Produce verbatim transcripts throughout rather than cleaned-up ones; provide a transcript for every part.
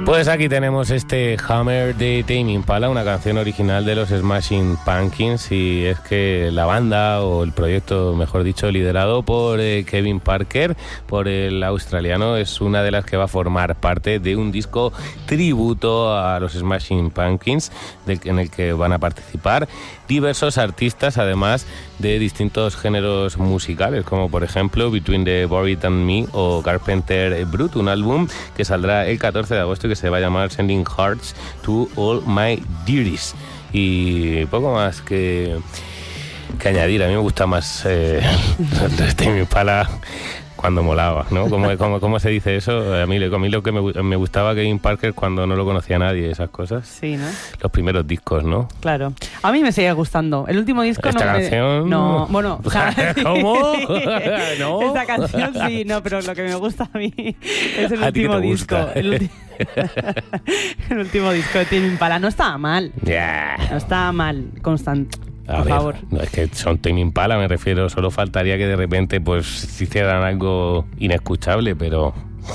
Pues aquí tenemos este Hammer de Tame Impala, una canción original de los Smashing Pumpkins, y es que la banda, o el proyecto, mejor dicho, liderado por eh, Kevin Parker, por el australiano, es una de las que va a formar parte de un disco tributo a los Smashing Pumpkins, del, en el que van a participar diversos artistas, además de distintos géneros musicales, como por ejemplo Between the Buried and Me o Carpenter Brut, un álbum que saldrá el catorce de agosto y que se va a llamar Sending Hearts to All My Dearies. Y poco más que, que añadir. A mí me gusta más eh, Tame Impala cuando molaba, ¿no? ¿Cómo, cómo, cómo se dice eso? A mí, a mí lo que me, me gustaba Kevin Parker cuando no lo conocía nadie, esas cosas. Sí, ¿no? Los primeros discos, ¿no? Claro. A mí me sigue gustando. El último disco ¿Esta no canción? Me... No, bueno... O sea, ¿Cómo? ¿No? Esta canción sí, no, pero lo que me gusta a mí es el ¿A ti qué último te disco. gusta? El, ulti... el último disco de Tame Impala. No estaba mal. Yeah. No estaba mal, Constant. A por ver, favor. No, es que son Tame Impala, me refiero. Solo faltaría que de repente pues hicieran algo inescuchable, pero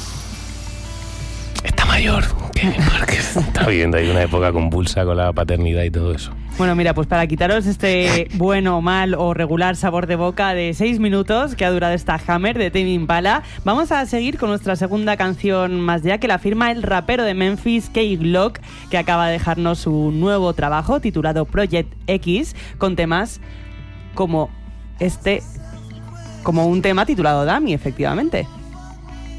está mayor. Kevin Parker está viendo ahí una época convulsa con la paternidad y todo eso. Bueno, mira, pues para quitaros este bueno, mal o regular sabor de boca de seis minutos que ha durado esta Hammer de Tame Impala, vamos a seguir con nuestra segunda canción más ya, que la firma el rapero de Memphis, K-Glock, que acaba de dejarnos su nuevo trabajo titulado Project X, con temas como este, como un tema titulado Dummy, efectivamente.